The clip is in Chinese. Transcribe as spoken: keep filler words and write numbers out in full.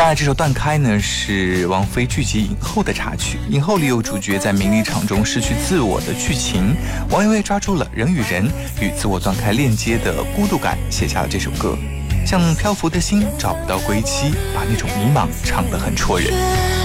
下来这首《断开》呢，是王菲剧集《影后》的插曲。《影后》里有主角在名利场中失去自我的剧情，王一卫抓住了人与人与自我断开链接的孤独感，写下了这首歌。像漂浮的心找不到归期，把那种迷茫唱得很戳人。